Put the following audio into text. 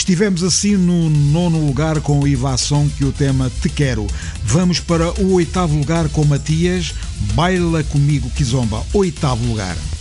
Estivemos assim no 9º lugar com o Ivason, que o tema Te Quero. Vamos para o 8º lugar com Matias, Baila Comigo Kizomba, 8º lugar.